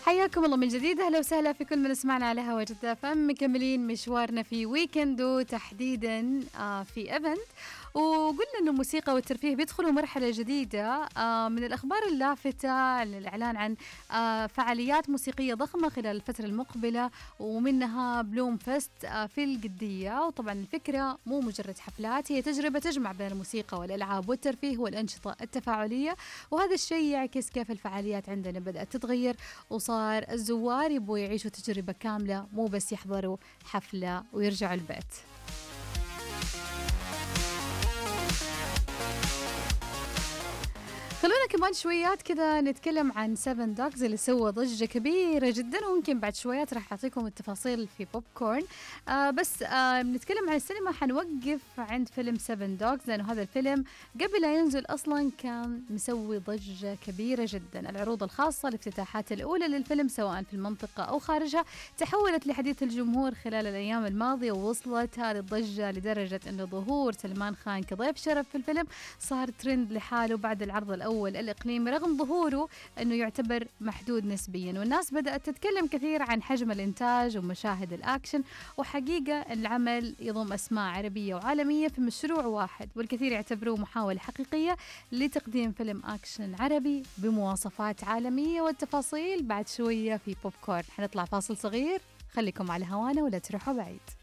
حياكم الله من جديد، أهلا وسهلا في كل من اسمعنا على هوا جدة فم. مكملين مشوارنا في ويكندو تحديدا في ايفنت، وقلنا انه الموسيقى والترفيه بيدخلوا مرحلة جديدة. من الأخبار اللافتة الإعلان عن فعاليات موسيقية ضخمة خلال الفترة المقبلة، ومنها بلوم فيست في القدية. وطبعا الفكرة مو مجرد حفلات، هي تجربة تجمع بين الموسيقى والألعاب والترفيه والأنشطة التفاعلية، وهذا الشيء يعكس كيف الفعاليات عندنا بدأت تتغير، وصار الزوار يبغوا يعيشوا تجربة كاملة، مو بس يحضروا حفلة ويرجعوا البيت. خلونا كمان شويات كذا نتكلم عن 7 دوجز اللي سوى ضجة كبيرة جدا، وممكن بعد شويات راح أعطيكم التفاصيل في بوب كورن. بس بنتكلم عن السينما، حنوقف عند فيلم 7 دوجز لأنه هذا الفيلم قبل لا ينزل أصلا كان مسوي ضجة كبيرة جدا. العروض الخاصة الافتتاحات الأولى للفيلم سواء في المنطقة أو خارجها تحولت لحديث الجمهور خلال الأيام الماضية، ووصلت هذه الضجة لدرجة أنه ظهور سلمان خان كضيف شرف في الفيلم صار ترند لحاله بعد العرض الأول الإقليمي، رغم ظهوره أنه يعتبر محدود نسبيا. والناس بدأت تتكلم كثير عن حجم الإنتاج ومشاهد الأكشن، وحقيقة العمل يضم أسماء عربية وعالمية في مشروع واحد، والكثير يعتبروه محاولة حقيقية لتقديم فيلم أكشن عربي بمواصفات عالمية. والتفاصيل بعد شوية في بوب كورن. حنطلع فاصل صغير، خليكم على هوانا ولا تروحوا بعيد.